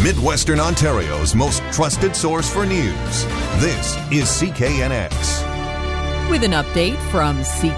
Midwestern Ontario's most trusted source for news. This is CKNX. With an update from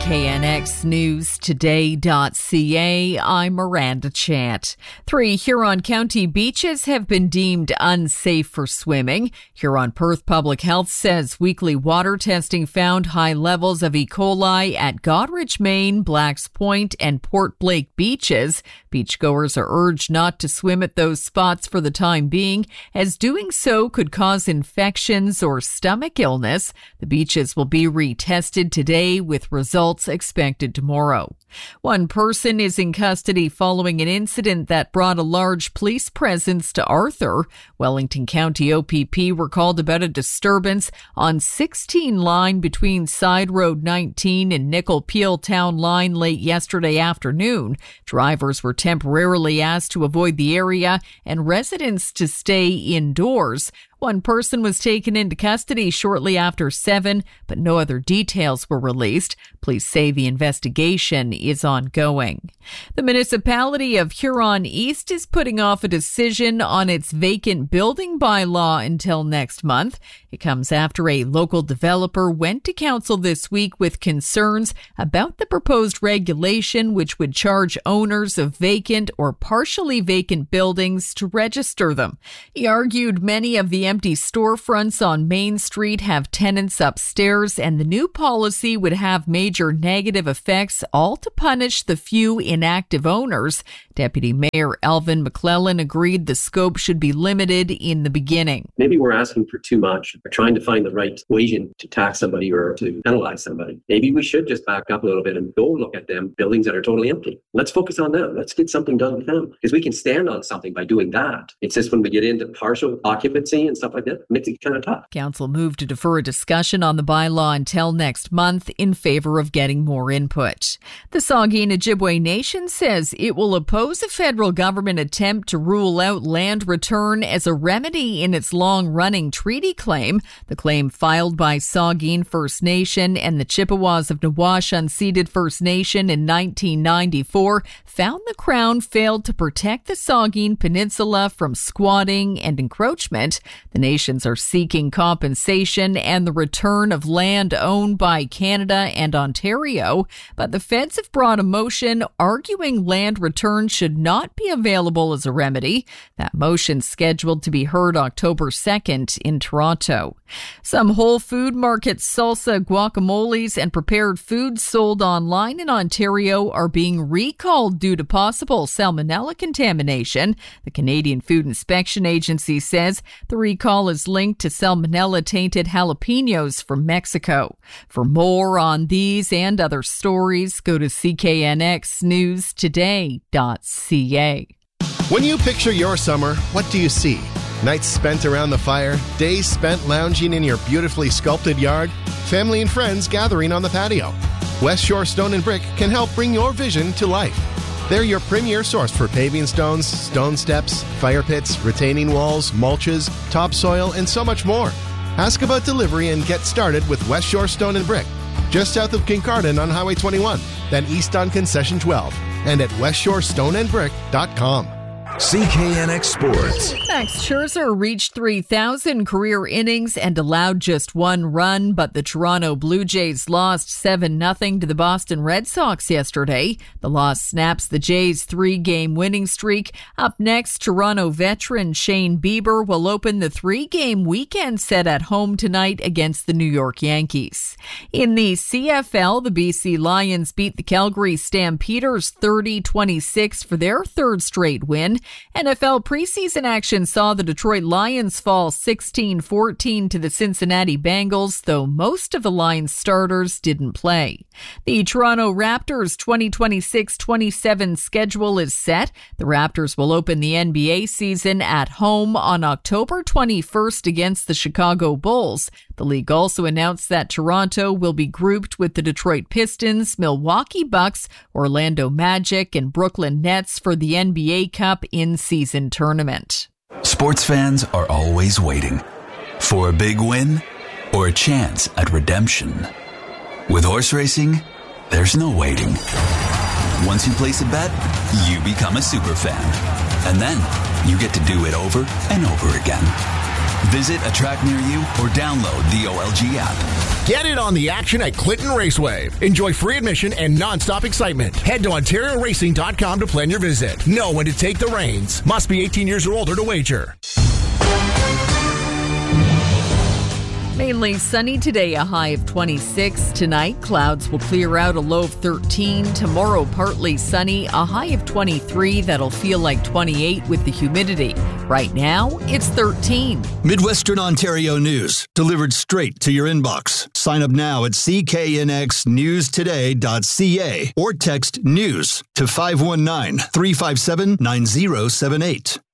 CKNXNewsToday.ca, I'm Miranda Chant. 3 Huron County beaches have been deemed unsafe for swimming. Huron-Perth Public Health says weekly water testing found high levels of E. coli at Goderich, Maine, Blacks Point, and Port Blake beaches. Beachgoers are urged not to swim at those spots for the time being, as doing so could cause infections or stomach illness. The beaches will be retested today with results expected tomorrow. One person is in custody following an incident that brought a large police presence to Arthur. Wellington County OPP were called about a disturbance on 16 line between Side Road 19 and Nickel Peel Town Line late yesterday afternoon. Drivers were temporarily asked to avoid the area and residents to stay indoors. One person was taken into custody shortly after 7, but no other details were released. Police say the investigation is ongoing. The municipality of Huron East is putting off a decision on its vacant building bylaw until next month. It comes after a local developer went to council this week with concerns about the proposed regulation, which would charge owners of vacant or partially vacant buildings to register them. He argued many of the empty storefronts on Main Street have tenants upstairs, and the new policy would have major negative effects, all to punish the few inactive owners. Deputy Mayor Alvin McClellan agreed the scope should be limited in the beginning. Maybe we're asking for too much. We're trying to find the right equation to tax somebody or to penalize somebody. Maybe we should just back up a little bit and go look at them buildings that are totally empty. Let's focus on them. Let's get something done with them, because we can stand on something by doing that. It's just when we get into partial occupancy and stuff like that, it makes it kind of tough. Council moved to defer a discussion on the bylaw until next month in favor of getting more input. The Saugeen Ojibwe Nation says it will oppose a federal government attempt to rule out land return as a remedy in its long-running treaty claim. The claim filed by Saugeen First Nation and the Chippewas of Nawash Unceded First Nation in 1994 found the Crown failed to protect the Saugeen Peninsula from squatting and encroachment. The nations are seeking compensation and the return of land owned by Canada and Ontario, but the feds have brought a motion arguing land return should not be available as a remedy. That motion scheduled to be heard October 2nd in Toronto. Some Whole Food Market salsa, guacamoles, and prepared foods sold online in Ontario are being recalled due to possible salmonella contamination. The Canadian Food Inspection Agency says the recall is linked to salmonella-tainted jalapenos from Mexico. For more on these and other stories, go to CKNXNewsToday.ca. When you picture your summer, what do you see? Nights spent around the fire, days spent lounging in your beautifully sculpted yard, family and friends gathering on the patio. West Shore Stone and Brick can help bring your vision to life. They're your premier source for paving stones, stone steps, fire pits, retaining walls, mulches, topsoil, and so much more. Ask about delivery and get started with West Shore Stone and Brick, just south of Kincardine on Highway 21, then east on Concession 12, and at westshorestoneandbrick.com. CKNX Sports. Max Scherzer reached 3,000 career innings and allowed just one run, but the Toronto Blue Jays lost 7-0 to the Boston Red Sox yesterday. The loss snaps the Jays' 3-game winning streak. Up next, Toronto veteran Shane Bieber will open the 3-game weekend set at home tonight against the New York Yankees. In the CFL, the BC Lions beat the Calgary Stampeders 30-26 for their third straight win. NFL preseason action saw the Detroit Lions fall 16-14 to the Cincinnati Bengals, though most of the Lions starters didn't play. The Toronto Raptors 2026-27 schedule is set. The Raptors will open the NBA season at home on October 21st against the Chicago Bulls. The league also announced that Toronto will be grouped with the Detroit Pistons, Milwaukee Bucks, Orlando Magic, and Brooklyn Nets for the NBA Cup in-season tournament. Sports fans are always waiting for a big win or a chance at redemption. With horse racing, there's no waiting. Once you place a bet, you become a super fan. And then you get to do it over and over again. Visit a track near you or download the OLG app. Get in on the action at Clinton Raceway. Enjoy free admission and nonstop excitement. Head to OntarioRacing.com to plan your visit. Know when to take the reins. Must be 18 years or older to wager. Mainly sunny today, a high of 26. Tonight, clouds will clear out, a low of 13. Tomorrow, partly sunny, a high of 23. That'll feel like 28 with the humidity. Right now, it's 13. Midwestern Ontario news, delivered straight to your inbox. Sign up now at cknxnewstoday.ca or text NEWS to 519-357-9078.